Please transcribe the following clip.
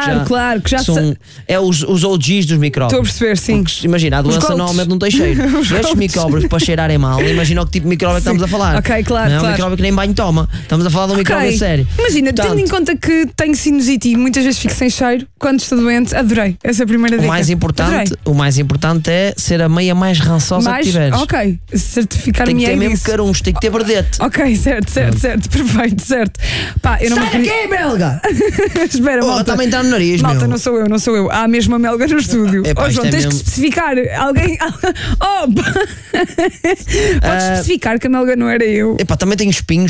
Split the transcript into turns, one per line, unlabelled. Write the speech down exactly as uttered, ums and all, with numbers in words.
Claro,
já,
claro, que já
são,
se...
é os, os O Gs dos micróbios.
Estou a perceber, sim.
Porque, imagina, a doença normalmente não tem cheiro. Estes micróbios para cheirarem mal, imagina o que tipo de micróbio que estamos a falar.
Ok, claro,
não é um
claro.
micróbio que nem banho toma. Estamos a falar de um
Okay.
micróbio sério.
Imagina,
Portanto,
tendo em conta que tenho sinusite e muitas vezes fico sem cheiro, quando estou doente, adorei essa primeira dica.
o mais importante,
Adorei.
o mais importante é ser a meia mais rançosa
mais,
que tiveres.
Ok, certificar-me
Tem que ter mesmo
disso.
caruns, tem que ter verdete.
Ok, certo, certo, certo, perfeito, certo. Pá, eu não
Sai
me
daqui, belga!
Espera,
Oh,
malta.
também está no nariz,
Malta,
meu.
não sou eu, não sou eu. Há mesmo a melga no estúdio.
Epá,
Oh,
isto
João,
é
tens
mesmo-
que especificar. Alguém. Oh! Podes
Ah,
especificar que a melga não era eu.
Epá, também tenho espinhos.